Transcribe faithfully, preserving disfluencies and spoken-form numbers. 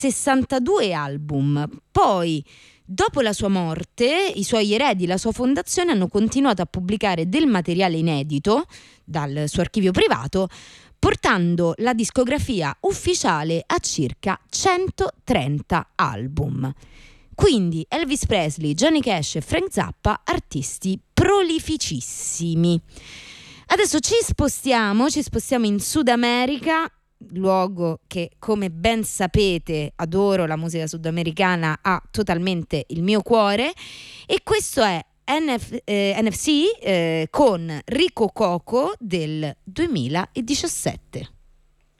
sessantadue album. Poi, dopo la sua morte, i suoi eredi, la sua fondazione hanno continuato a pubblicare del materiale inedito dal suo archivio privato, portando la discografia ufficiale a circa centotrenta album. Quindi Elvis Presley, Johnny Cash e Frank Zappa, artisti prolificissimi. Adesso ci spostiamo, ci spostiamo in Sud America, luogo che, come ben sapete, adoro la musica sudamericana, ha totalmente il mio cuore, e questo è N F, eh, N F C eh, con Rico Coco del duemiladiciassette.